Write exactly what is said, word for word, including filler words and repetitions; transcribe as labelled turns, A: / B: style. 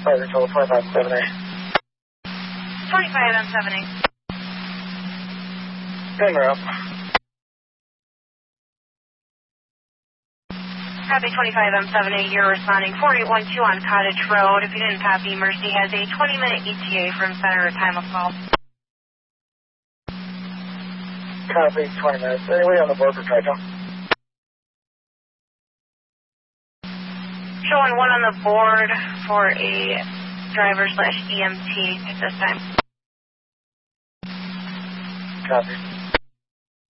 A: Flight control twenty-five seven eight.
B: twenty-five M seven eight.
A: Finger up.
B: Copy twenty-five M seven eight, you're responding four eight one two on Cottage Road. If you didn't copy, Mercy has a twenty minute E T A from center at time of call.
A: Copy, twenty minutes. Anybody on the board for Triton?
B: Showing one on the board for a driver slash E M T at this time.
A: Copy.